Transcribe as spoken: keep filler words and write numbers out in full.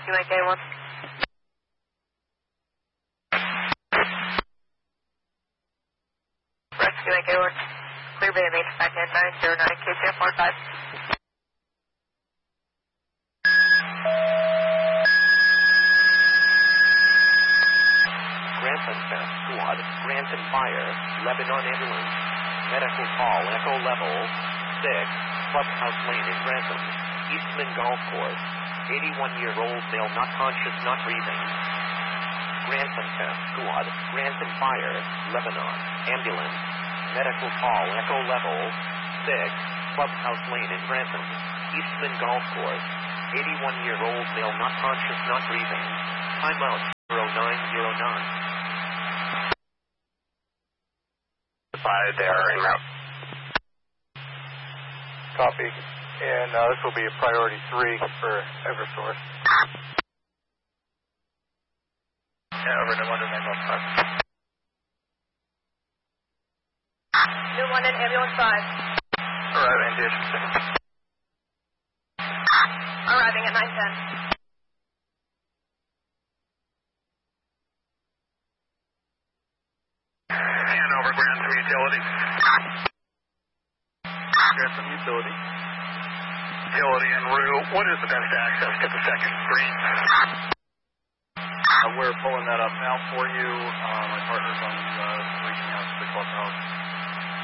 Rescue Mike A one. Rescue Mike A one. Clear Bay Main back at nine zero nine K two four five. Grantham Fast Squad, Grantham Fire, Lebanon Ambulance, Medical Call, Echo Level six, Clubhouse Lane in Grantham, Eastman Golf Course, eighty-one-year-old male not conscious, not breathing. Grantham Fast Squad, Grantham Fire, Lebanon, Ambulance, Medical Call, Echo Level six, Clubhouse Lane in Grantham, Eastman Golf Course, eighty-one-year-old male not conscious, not breathing. Timeout zero nine zero nine. They are en route. Copy. And uh, this will be a priority three for Eversource. Yeah, over to London nine one five. New London Ambulance five. Arriving at Station six. Arriving at nine ten. Over Grantham Utility. Grantham Utility. Utility en route. What is the best access to the second screen? Uh, we're pulling that up now for you. Uh, my partner's on uh, reaching out to the clubhouse.